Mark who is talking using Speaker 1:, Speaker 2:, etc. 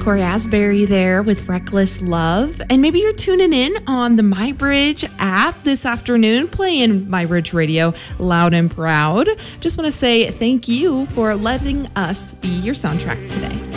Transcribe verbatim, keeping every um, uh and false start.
Speaker 1: Corey Asbury there with Reckless Love. And maybe you're tuning in on the MyBridge app this afternoon, playing MyBridge Radio loud and proud. Just want to say thank you for letting us be your soundtrack today.